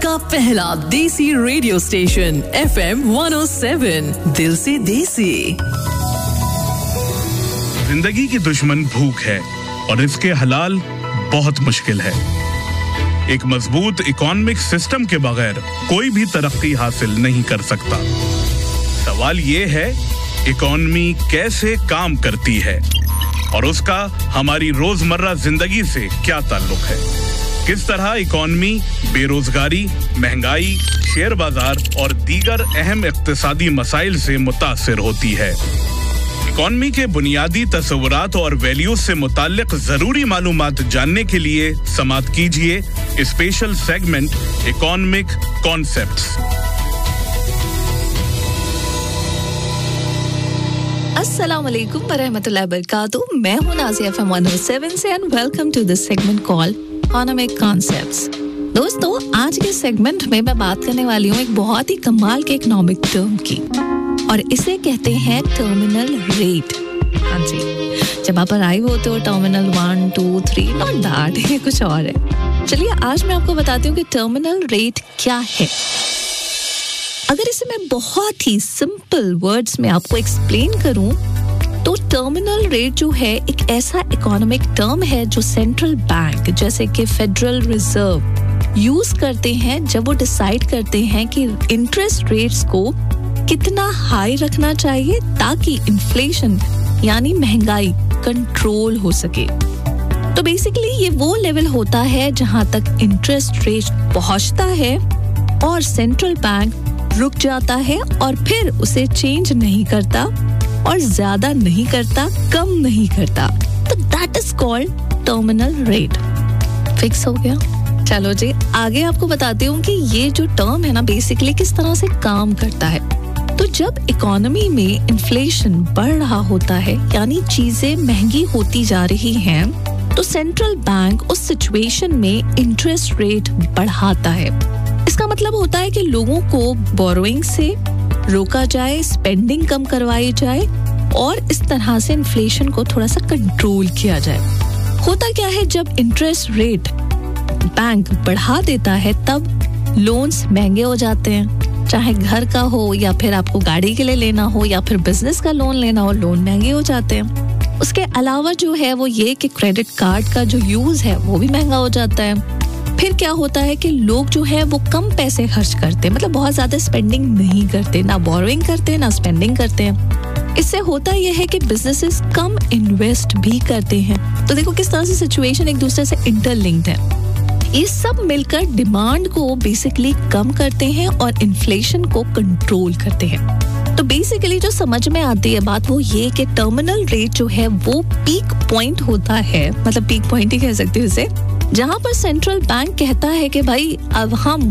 का पहला देसी रेडियो स्टेशन FM 107 दिल से देसी। जिंदगी की दुश्मन भूख है और इसके हलाल बहुत मुश्किल है। एक मजबूत इकोनॉमिक सिस्टम के बगैर कोई भी तरक्की हासिल नहीं कर सकता। सवाल ये है, इकोनॉमी कैसे काम करती है और उसका हमारी रोजमर्रा जिंदगी से क्या ताल्लुक है? किस तरह इकोनॉमी बेरोजगारी, महंगाई, शेयर बाजार और दीगर अहम इक्तिसादी मसाइल से मुतासिर होती है? इकोनॉमी के बुनियादी तस्वुरात और वैल्यूज से मुताल्लिक जरूरी मालूमात जानने के लिए समाअत कीजिए स्पेशल सेगमेंट इकोनॉमिक कॉन्सेप्ट्स। अस्सलाम वालेकुम व रहमतुल्लाहि व बरकातुहू। मैं हूं नाज़िया FM 107 से and welcome to this segment called economic concepts. दोस्तों, आज के सेगमेंट में मैं बात करने वाली हूं एक बहुत ही कमाल के इकोनॉमिक टर्म की, और इसे कहते हैं टर्मिनल रेट। हाँ जी, जब आप अराइव होते हो टर्मिनल 1, 2, 3, नॉट दैट, ये कुछ और है। चलिए आज मैं आपको बताती हूँ कि टर्मिनल रेट क्या है। अगर इसे मैं बहुत ही सिंपल वर्ड्स में आपको एक्सप्लेन करूं तो टर्मिनल रेट जो है एक ऐसा इकोनॉमिक टर्म है जो सेंट्रल बैंक जैसे कि फेडरल रिजर्व यूज करते हैं जब वो डिसाइड करते हैं कि इंटरेस्ट रेट्स को कितना हाई रखना चाहिए ताकि इन्फ्लेशन यानी महंगाई कंट्रोल हो सके। तो बेसिकली ये वो लेवल होता है जहां तक इंटरेस्ट रेट पहुंचता है और सेंट्रल बैंक रुक जाता है और फिर उसे चेंज नहीं करता और ज्यादा नहीं करता, कम नहीं करता। तो that is called terminal rate. Fix हो गया? चलो जी, आगे आपको बताती हूँ कि ये जो टर्म है ना बेसिकली किस तरह से काम करता है। तो जब इकोनॉमी में इन्फ्लेशन बढ़ रहा होता है यानी चीजें महंगी होती जा रही हैं, तो सेंट्रल बैंक उस सिचुएशन में इंटरेस्ट रेट बढ़ाता है। इसका मतलब होता है कि लोगों को बोरोइंग से रोका जाए, स्पेंडिंग कम करवाई जाए और इस तरह से इन्फ्लेशन को थोड़ा सा कंट्रोल किया जाए। होता क्या है, जब इंटरेस्ट रेट बैंक बढ़ा देता है तब लोन्स महंगे हो जाते हैं, चाहे घर का हो या फिर आपको गाड़ी के लिए लेना हो या फिर बिजनेस का लोन लेना हो, लोन महंगे हो जाते हैं। उसके अलावा जो है वो ये कि क्रेडिट कार्ड का जो यूज है वो भी महंगा हो जाता है। फिर क्या होता है कि लोग जो है वो कम पैसे खर्च करते हैं, मतलब बहुत ज्यादा स्पेंडिंग नहीं करते, ना बोरोइंग करते हैं ना स्पेंडिंग करते हैं। इससे होता यह है कि बिजनेसेस कम इन्वेस्ट भी करते हैं। तो देखो किस तरह से सिचुएशन एक दूसरे से इंटरलिंक्ड है। ये सब मिलकर डिमांड को बेसिकली कम करते हैं और इन्फ्लेशन को कंट्रोल करते हैं। तो बेसिकली जो समझ में आती है बात वो ये कि टर्मिनल रेट जो है वो पीक पॉइंट होता है, मतलब पीक पॉइंट ही कह सकते हो इसे, जहां पर सेंट्रल बैंक कहता है कि भाई अब हम